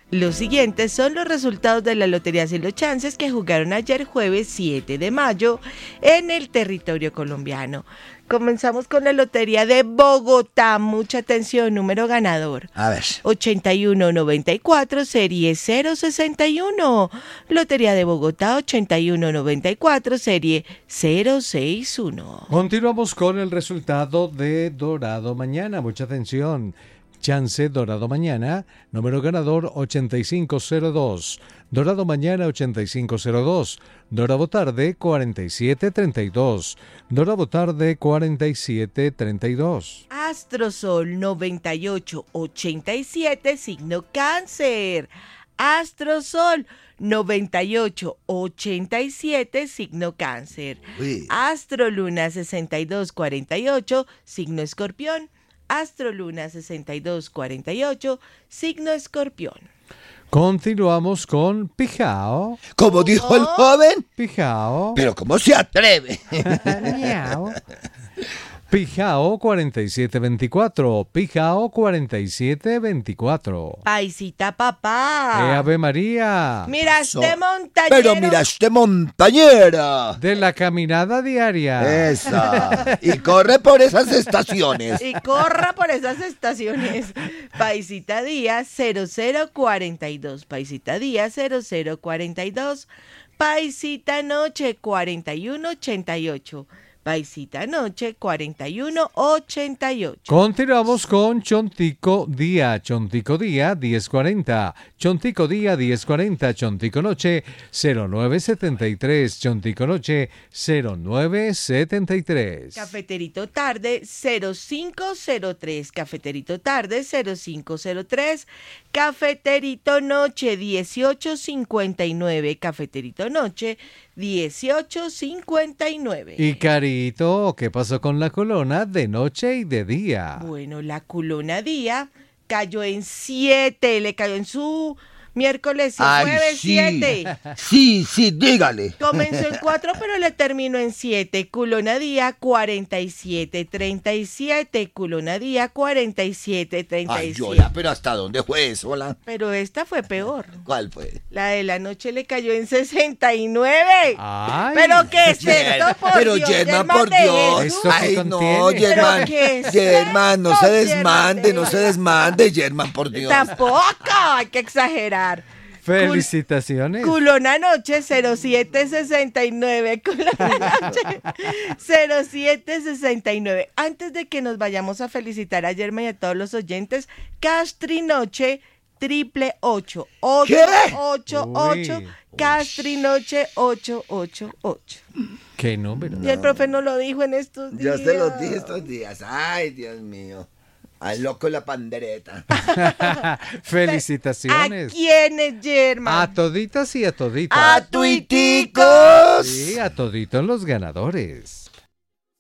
Los siguientes son los resultados de la Lotería Cielo Chances que jugaron ayer jueves 7 de mayo en el territorio colombiano. Comenzamos con la Lotería de Bogotá. Mucha atención, número ganador. A ver. 8194, serie 061. Lotería de Bogotá, 8194, serie 061. Continuamos con el resultado de Dorado Mañana. Mucha atención. Chance Dorado Mañana, número ganador 8502. Dorado Mañana 8502. Dorado Tarde 4732. Dorado Tarde 4732. Astrosol 9887, signo Cáncer. Astrosol 9887, signo Cáncer. Uy. Astroluna 6248, signo Escorpión. Astroluna 6248, signo Escorpión. Continuamos con Pijao. Como dijo el joven, Pijao. pero ¿cómo se atreve? Miau. Pijao 4724. Pijao 4724. Paisita papá. Ave María. Miraste montañero. Pero miraste montañera. De la caminada diaria. Esa. Y corre por esas estaciones. Y corra por esas estaciones. Paisita Día 0042. Paisita Día 0042. Paisita Noche 4188. Paisita Noche 4188. Continuamos con Chontico Día. Chontico Día 1040. Chontico Día 1040. Chontico Noche 0973. Chontico Noche 0973. Cafeterito Tarde 0503. Cafeterito Tarde 0503. Cafeterito Noche 1859. Cafeterito Noche 1859. Y Carito, ¿qué pasó con la culona de noche y de día? Bueno, la culona Día cayó en 7, le cayó en su miércoles y jueves 7. Sí, dígale. Comenzó en 4, pero le terminó en 7. Culona Día 4737. Culona Día 4737. Ay, Yola, pero ¿hasta dónde fue eso, hola? Pero esta fue peor. ¿Cuál fue? La de la noche le cayó en 69. Ay. ¿Pero qué es esto, por Pero Dios? Germán, por Dios. Jesús. ¿Esto qué Ay, contiene? no, Germán. ¿Pero qué es Germán, no esto, se desmande, Germán? no se desmande, Germán, por Dios. Tampoco, hay que exagerar. Felicitaciones. Culona Noche 0769. Culona Noche 0769. Antes de que nos vayamos a felicitar a Yerma y a todos los oyentes, Castri Noche 888. ¿Qué? 888. Uy. Castri Noche 888. ¿Qué número? Y el profe nos lo dijo en estos días. Ya se los dije estos días. Ay, Dios mío. Al loco la pandereta. Felicitaciones. ¿A quiénes, Yerma? A toditas y a toditas. ¡A tuiticos! Sí, a toditos los ganadores.